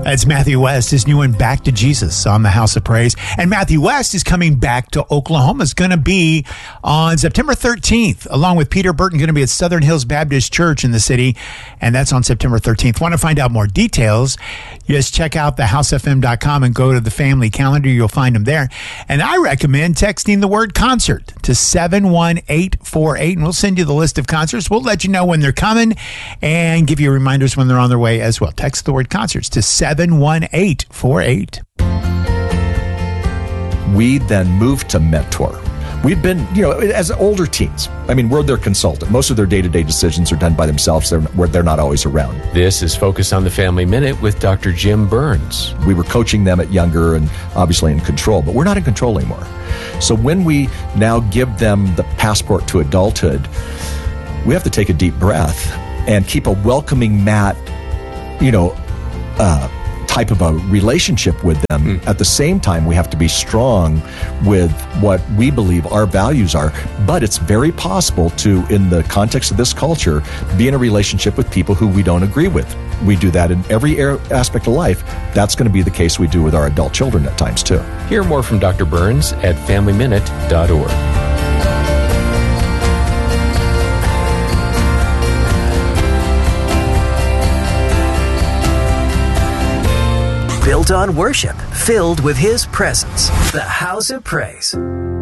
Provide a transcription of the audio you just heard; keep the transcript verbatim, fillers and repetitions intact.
That's Matthew West, his new one, Back to Jesus, on the House of Praise. And Matthew West is coming back to Oklahoma. It's going to be on September thirteenth, along with Peter Burton, going to be at Southern Hills Baptist Church in the city. And that's on September thirteenth. Want to find out more details? Just check out the house f m dot com and go to the family calendar. You'll find them there. And I recommend texting the word concert to seven one eight four eight, and we'll send you the list of concerts. We'll let you know when they're coming and give you reminders when they're on their way as well. Text the word concerts to seven one eight four eight. We then moved to Mentor. We've been, you know, as older teens, I mean, we're their consultant. Most of their day-to-day decisions are done by themselves. They're, where they're not always around. This is Focus on the Family Minute with Doctor Jim Burns. We were coaching them at younger and obviously in control, but we're not in control anymore. So when we now give them the passport to adulthood, we have to take a deep breath and keep a welcoming mat, you know, uh, type of a relationship with them. Mm. At the same time, we have to be strong with what we believe our values are. But it's very possible to, in the context of this culture, be in a relationship with people who we don't agree with. We do that in every aspect of life. That's going to be the case we do with our adult children at times, too. Hear more from Doctor Burns at family minute dot org. Built on worship, filled with His presence. The House of Praise.